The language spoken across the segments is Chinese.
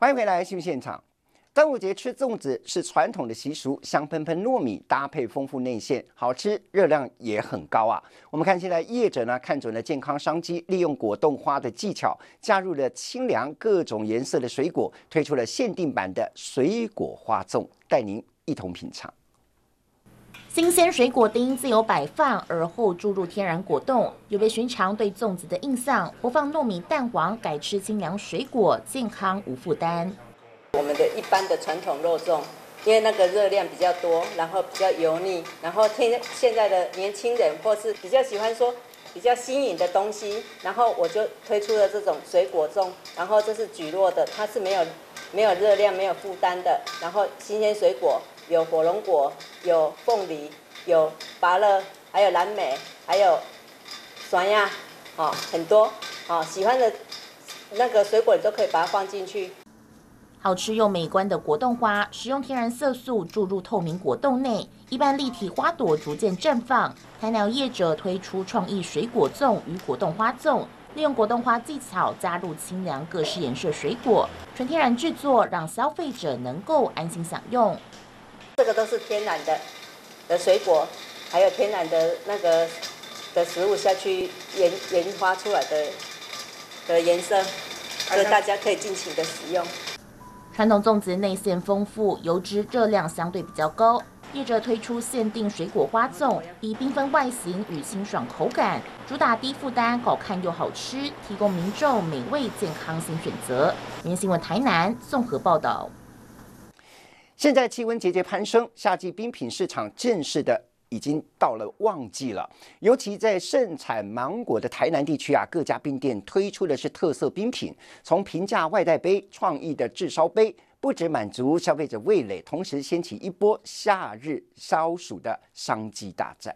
欢迎回来新闻现场。端午节吃粽子是传统的习俗，香喷喷糯米搭配丰富内馅，好吃，热量也很高啊。我们看现在业者呢看准了健康商机，利用果冻花的技巧，加入了清凉各种颜色的水果，推出了限定版的水果花粽，带您一同品尝。 新鲜水果丁自由摆放，而后注入天然果冻。有别寻常对粽子的印象，不放糯米蛋黄，改吃清凉水果，健康无负担。 我们的一般的传统肉粽，因为那个热量比较多，然后比较油腻，然后现在的年轻人或是比较喜欢说比较新颖的东西，然后我就推出了这种水果粽，然后这是蒟蒻的，它是没有热量、没有负担的，然后新鲜水果。有火龙果，有凤梨，有芭乐，还有蓝莓，还有酸呀，很多，喜欢的那个水果你都可以把它放进去。 好吃又美观的果冻花，使用天然色素注入透明果冻内，一般立体花朵逐渐绽放。台南业者推出创意水果粽与果冻花粽，利用果冻花技巧加入清凉各式颜色水果，纯天然制作，让消费者能够安心享用。 这个都是天然的水果，还有天然的那个的食物下去研发出来的颜色，所以大家可以尽情的使用。 传统粽子内馅丰富，油脂热量相对比较高。业者推出限定水果花粽，以缤纷外形与清爽口感，主打低负担、好看又好吃，提供民众美味健康新选择。民生新闻台南综合报道。 现在气温节节攀升，夏季冰品市场正式的已经到了旺季了。尤其在盛产芒果的台南地区啊，各家冰店推出的是特色冰品，从平价外带杯、创意的炙烧杯，不只满足消费者味蕾，同时掀起一波夏日消暑的商机大战。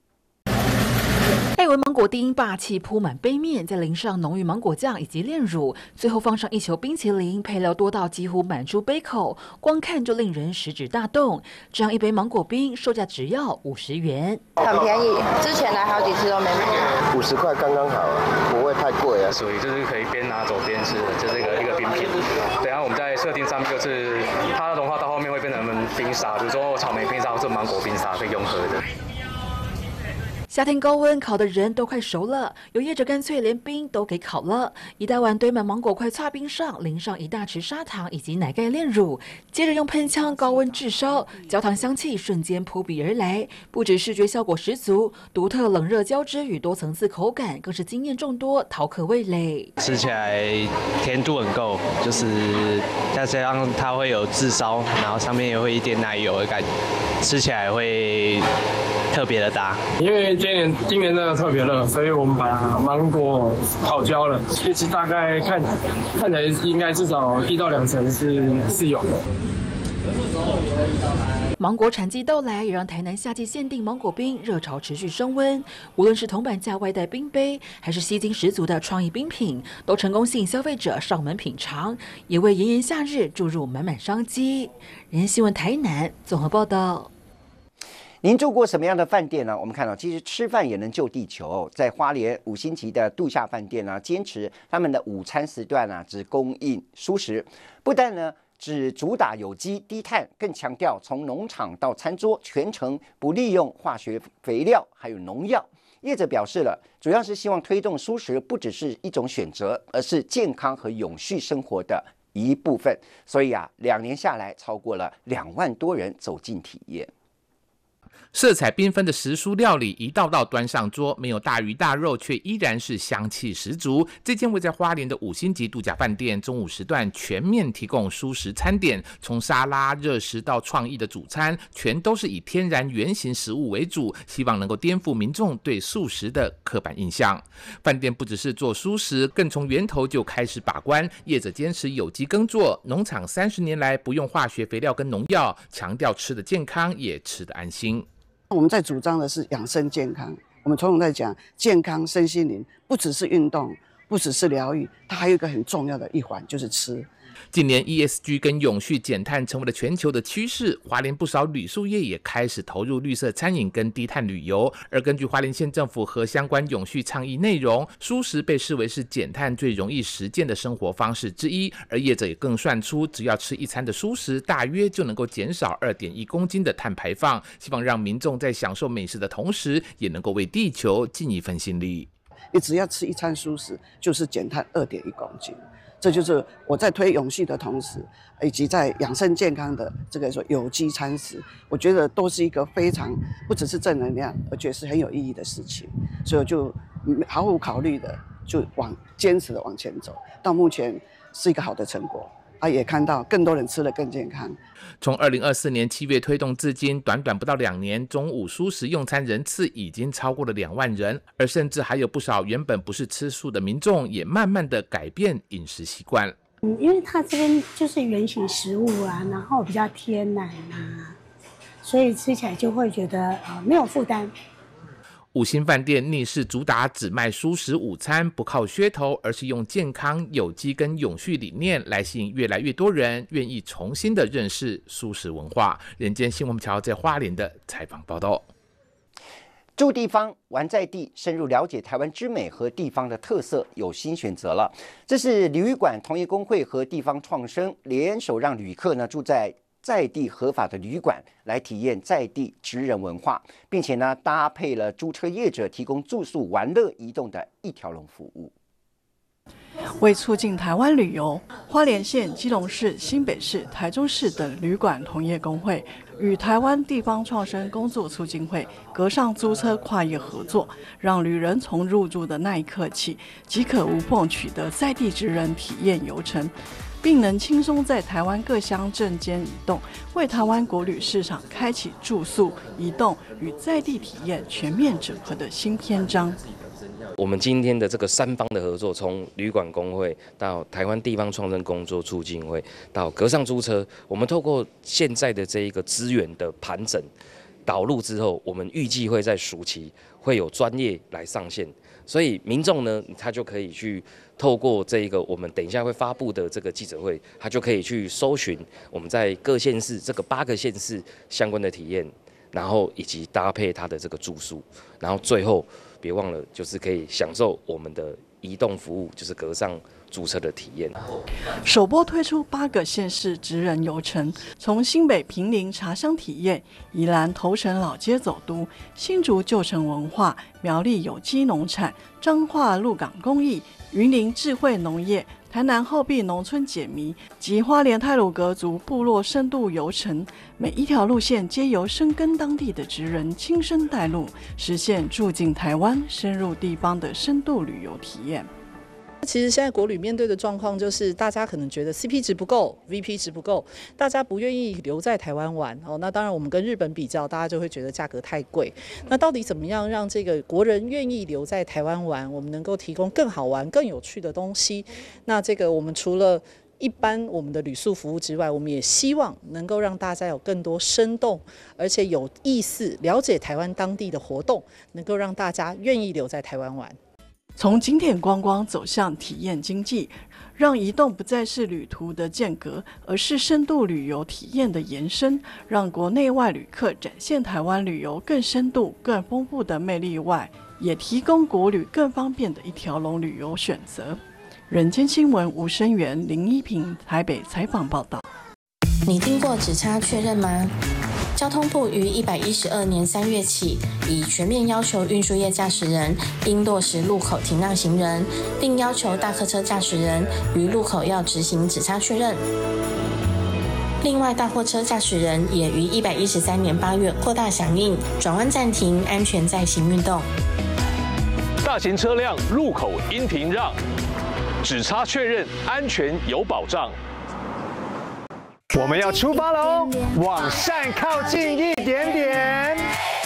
戴文芒果丁霸气铺满杯面，再淋上浓郁芒果酱以及炼乳，最后放上一球冰淇淋，配料多到几乎满出杯口，光看就令人食指大动。这样一杯芒果冰售价只要50元， 很便宜。之前来好几次都没买 ，50块刚刚好啊，不会太贵啊。 所以就是可以边拿走边吃，就是一个冰品。等下我们在设定上面就是它融化到后面会变成冰沙，比如说草莓冰沙或者芒果冰沙可以用喝的。 夏天高温烤的人都快熟了，有业者干脆连冰都给烤了，一大碗堆满芒果块擦冰上，淋上一大匙砂糖以及奶盖炼乳，接着用喷枪高温炙烧，焦糖香气瞬间扑鼻而来，不止视觉效果十足，独特冷热交织与多层次口感更是惊艳众多，饕客味蕾。 吃起来甜度很够，就是再加上它会有炙烧，然后上面也会一点奶油的感觉，吃起来会特别的搭。 因为今年真的特别热，所以我们把芒果烤焦了，其实大概看起来应该至少1到2成是有的。 芒果产季到来，也让台南夏季限定芒果冰热潮持续升温。无论是铜板价外带冰杯，还是吸睛十足的创意冰品，都成功吸引消费者上门品尝，也为炎炎夏日注入满满商机。人间新闻台南综合报道。 您住过什么样的饭店呢？我们看到，其实吃饭也能救地球。在花莲5星级的度假饭店呢，坚持他们的午餐时段啊，只供应蔬食，不但呢只主打有机低碳，更强调从农场到餐桌全程不利用化学肥料还有农药。业者表示了，主要是希望推动蔬食不只是一种选择，而是健康和永续生活的一部分。所以啊，2年下来，超过了2万多人走进体验。 色彩缤纷的时蔬料理一道道端上桌，没有大鱼大肉，却依然是香气十足。这间位在花莲的5星级度假饭店，中午时段全面提供蔬食餐点，从沙拉、热食到创意的主餐，全都是以天然原型食物为主，希望能够颠覆民众对素食的刻板印象。饭店不只是做蔬食，更从源头就开始把关，业者坚持有机耕作，农场30年来不用化学肥料跟农药，强调吃的健康也吃得安心。 我们在主张的是养生健康，我们从头在讲健康身心灵，不只是运动，不只是疗愈，它还有一个很重要的一环就是吃。 近年 ESG 跟永续减碳成为了全球的趋势，花莲不少旅宿业也开始投入绿色餐饮跟低碳旅游。而根据花莲县政府和相关永续倡议内容，蔬食被视为是减碳最容易实践的生活方式之一，而业者也更算出，只要吃一餐的蔬食，大约就能够减少2.1公斤的碳排放。希望让民众在享受美食的同时，也能够为地球尽一份心力。 你只要吃一餐蔬食，就是减碳2.1公斤。这就是我在推永续的同时，以及在养生健康的这个说有机餐食，我觉得都是一个非常不只是正能量，而且是很有意义的事情。所以我就毫无考虑的就坚持的往前走，到目前是一个好的成果。也看到更多人吃得更健康。 从2024年7月推动至今，短短不到2年，中午蔬食用餐人次已经超过了2万人，而甚至还有不少原本不是吃素的民众，也慢慢的改变饮食习惯。 因为它这边就是原型食物啊，然后比较天然啊，所以吃起来就会觉得没有负担。 五星饭店逆势主打只卖蔬食午餐，不靠噱头，而是用健康、有机跟永续理念来吸引越来越多人愿意重新的认识蔬食文化。人间新闻桥在花莲的采访报道。 住地方玩在地，深入了解台湾之美和地方的特色，有新选择了。这是旅馆同业公会和地方创生联手，让旅客呢住在地合法的旅馆来体验在地职人文化，并且呢搭配了租车业者提供住宿、玩乐、移动的一条龙服务。 为促进台湾旅游，花莲县、基隆市、新北市、台中市等旅馆同业公会与台湾地方创生工作促进会隔上租车跨业合作，让旅人从入住的那一刻起，即可无缝取得在地职人体验游程，并能轻松在台湾各乡镇间移动，为台湾国旅市场开启住宿、移动与在地体验全面整合的新篇章。 我们今天的这个3方的合作，从旅馆公会到台湾地方创生工作促进会到隔上租车，我们透过现在的这一个资源的盘整导入之后，我们预计会在暑期会有专业来上线，所以民众呢，他就可以去透过这一个我们等一下会发布的这个记者会，他就可以去搜寻我们在各县市这个8个县市相关的体验，然后以及搭配他的这个住宿，然后最后别忘了就是可以享受我们的移动服务，就是隔上租车的体验。 首波推出8个县市职人游程，从新北坪林茶香体验、宜兰头城老街走读、新竹旧城文化、苗栗有机农产、彰化鹿港工艺、云林智慧农业、台南后壁农村解谜及花莲太鲁阁族部落深度游程，每一条路线皆由深耕当地的职人亲身带路，实现住进台湾、深入地方的深度旅游体验。 其实现在国旅面对的状况就是，大家可能觉得 CP 值不够 ，VP 值不够，大家不愿意留在台湾玩。那当然我们跟日本比较，大家就会觉得价格太贵。那到底怎么样让这个国人愿意留在台湾玩？我们能够提供更好玩、更有趣的东西。那这个我们除了一般我们的旅宿服务之外，我们也希望能够让大家有更多生动而且有意思、了解台湾当地的活动，能够让大家愿意留在台湾玩。 从景点观光走向体验经济，让移动不再是旅途的间隔，而是深度旅游体验的延伸，让国内外旅客展现台湾旅游更深度、更丰富的魅力外，也提供国旅更方便的一条龙旅游选择。人间新闻吴声源、林依萍台北采访报道。 你听过只差确认吗？交通部于112年3月起，已全面要求运输业驾驶人应落实路口停让行人，并要求大客车驾驶人于路口要执行只差确认。另外，大货车驾驶人也于113年8月扩大响应转弯暂停、安全在行运动。 大型车辆路口应停让，只差确认，安全有保障。我们要出发了哦，往善靠近一点点。